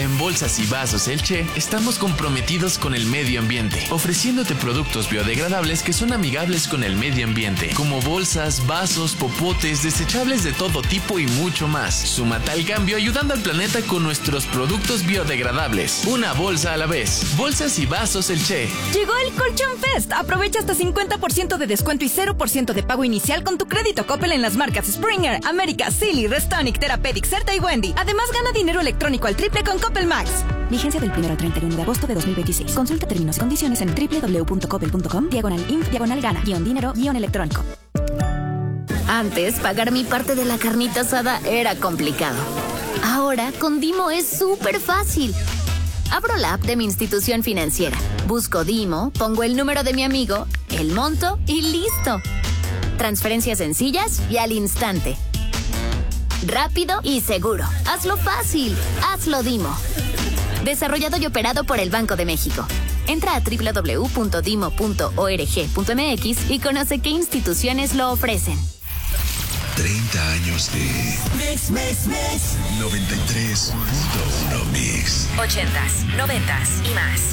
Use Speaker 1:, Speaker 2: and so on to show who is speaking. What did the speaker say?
Speaker 1: En Bolsas y Vasos El Che estamos comprometidos con el medio ambiente, ofreciéndote productos biodegradables que son amigables con el medio ambiente, como bolsas, vasos, popotes, desechables de todo tipo y mucho más. Súmate al cambio ayudando al planeta con nuestros productos biodegradables. Una bolsa a la vez. Bolsas y Vasos El Che.
Speaker 2: Llegó el Colchón Fest. Aprovecha hasta 50% de descuento y 0% de pago inicial con tu crédito Coppel en las marcas Springer, América, Silly, Restonic, Therapeutic, Certa y Wendy. Además, gana dinero electrónico al triple con Coppel Max. Vigencia del 1 al 31 de agosto de 2026. Consulta términos y condiciones en www.coppel.com/inf/gana-dinero-electrónico.
Speaker 3: Antes, pagar mi parte de la carnita asada era complicado. Ahora, con Dimo es súper fácil. Abro la app de mi institución financiera, busco Dimo, pongo el número de mi amigo, el monto y listo. Transferencias sencillas y al instante. Rápido y seguro. Hazlo fácil. Hazlo Dimo. Desarrollado y operado por el Banco de México. Entra a www.dimo.org.mx y conoce qué instituciones lo ofrecen.
Speaker 4: 30 años de
Speaker 5: Mix.
Speaker 4: 93.1 Mix.
Speaker 6: 80s, 90s y más.